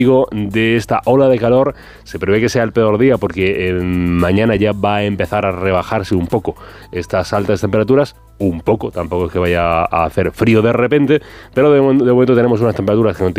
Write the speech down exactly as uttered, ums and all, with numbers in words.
de esta ola de calor. Se prevé que sea el peor día porque eh, mañana ya va a empezar a rebajarse un poco estas altas temperaturas, un poco, tampoco es que vaya a hacer frío de repente, pero de, de momento tenemos unas temperaturas que